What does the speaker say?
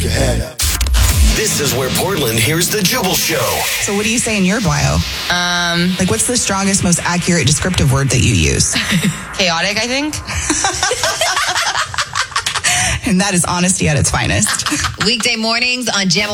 your head up. This is where Portland hears the Jubal Show. So what do you say in your bio? Like, what's the strongest, most accurate descriptive word that you use? Chaotic, I think. And that is honesty at its finest. Weekday mornings on Jam